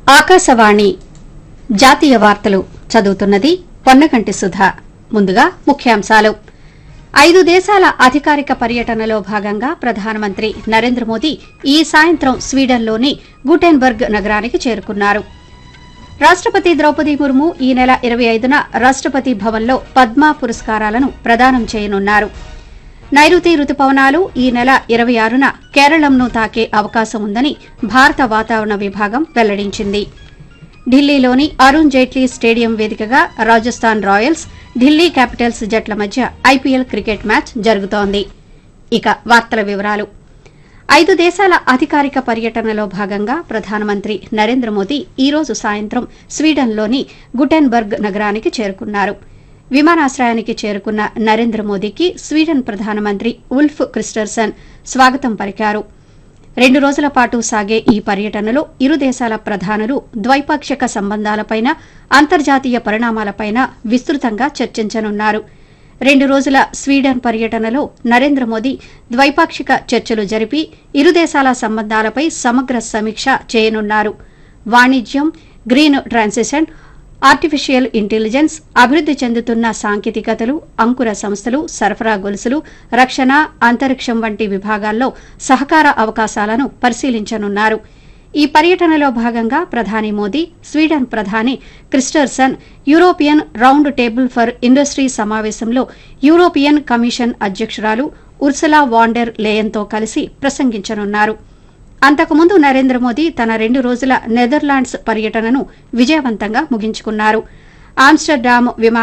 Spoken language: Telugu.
ఆకాశవాణి జాతీయ వార్తలు చదువుతున్నది పొన్నగంటి సుధ. ముందుగా ముఖ్యాంశాలు. 5 దేశాల అధికారిక పర్యటనలో భాగంగా ప్రధానమంత్రి నరేంద్ర మోదీ ఈ సాయంత్రం స్వీడన్లోని గుటెన్బర్గ్ నగరానికి చేరుకున్నారు. రాష్టపతి ద్రౌపది ముర్ము ఈ నెల 25న రాష్టపతి భవన్లో పద్మ పురస్కారాలను ప్రదానం చేయనున్నారు. నైరుతి రుతుపవనాలు ఈ నెల 26న కేరళంను తాకే అవకాశం ఉందని భారత వాతావరణ విభాగం వెల్లడించింది. ఢిల్లీలోని అరుణ్ జైట్లీ స్టేడియం వేదికగా రాజస్థాన్ రాయల్స్, ఢిల్లీ క్యాపిటల్స్ జట్ల మధ్య ఐపీఎల్ క్రికెట్ మ్యాచ్ జరుగుతోంది. ఇక వార్తల వివరాలు. 5 దేశాల అధికారిక పర్యటనలో భాగంగా ప్రధానమంత్రి నరేంద్ర మోదీ ఈ రోజు సాయంత్రం స్వీడన్లోని గుటెన్బర్గ్ నగరానికి చేరుకున్నారు. విమానాశ్రయానికి చేరుకున్న నరేంద్ర మోదీకి స్వీడన్ ప్రధానమంత్రి ఉల్ఫ్ క్రిస్టర్సన్ స్వాగతం పలికారు. 2 రోజుల పాటు సాగే ఈ పర్యటనలో ఇరు దేశాల ప్రధానులు ద్వైపాక్షిక సంబంధాలపైన, అంతర్జాతీయ పరిణామాలపైన విస్తృతంగా చర్చించనున్నారు. 2 రోజుల స్వీడన్ పర్యటనలో నరేంద్ర మోదీ ద్వైపాక్షిక చర్చలు జరిపి ఇరు దేశాల సంబంధాలపై సమగ్ర సమీక్ష చేయనున్నారు. వాణిజ్యం, గ్రీన్ ట్రాన్సిషన్, ఆర్టిఫిషియల్ ఇంటెలిజెన్స్, అభివృద్ది చెందుతున్న సాంకేతికతలు, అంకుర సంస్థలు, సరఫరా గొలుసులు, రక్షణ, అంతరిక్షం వంటి విభాగాల్లో సహకార అవకాశాలను పరిశీలించనున్నారు. ఈ పర్యటనలో భాగంగా ప్రధాని మోదీ స్వీడన్ ప్రధాని Kristersson European round table for industry సమావేశంలో యూరోపియన్ కమిషన్ అధ్యక్షురాలు ఉర్సులా వాన్ డెర్ లేయన్తో కలిసి ప్రసంగించనున్నారు. అంతకుముందు నరేంద్ర మోదీ తన 2 రోజుల నెదర్లాండ్స్ పర్యటనను విజయవంతంగా ముగించుకున్నారు. ఆమ్స్టర్డామ్